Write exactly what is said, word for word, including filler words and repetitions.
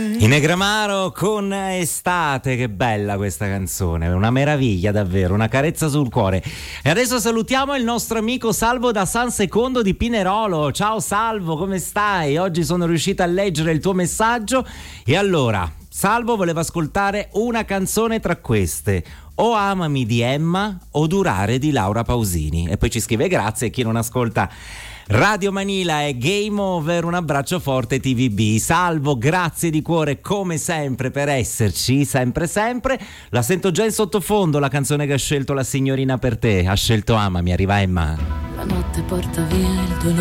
I Negramaro con Estate, che bella questa canzone, una meraviglia davvero, una carezza sul cuore. E adesso salutiamo il nostro amico Salvo da San Secondo di Pinerolo. Ciao Salvo, come stai? Oggi sono riuscita a leggere il tuo messaggio e allora, Salvo voleva ascoltare una canzone tra queste: O Amami di Emma o Durare di Laura Pausini. E poi ci scrive grazie chi non ascolta Radio Manila è Game Over, un abbraccio forte T V B. Salvo, grazie di cuore come sempre per esserci, sempre sempre. La sento già in sottofondo la canzone che ha scelto la signorina per te, ha scelto Amami, arriva Emma. La notte porta via il dolore.